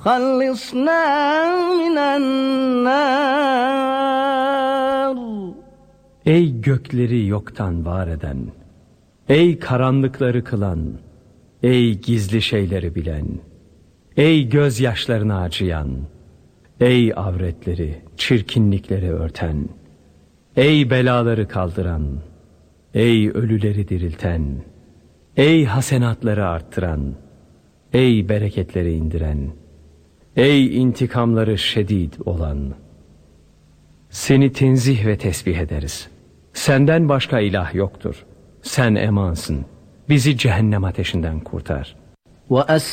خلصنا من النار. Ey gökleri yoktan var eden, ey karanlıkları kılan, ey gizli şeyleri bilen, ey gözyaşlarını acıyan, ey avretleri, çirkinlikleri örten, ey belaları kaldıran, ey ölüleri dirilten, ey hasenatları arttıran, ey bereketleri indiren, ey intikamları şedid olan. Seni tenzih ve tesbih ederiz. Senden başka ilah yoktur. Sen emansın. Bizi cehennem ateşinden kurtar. وَأَسْرِ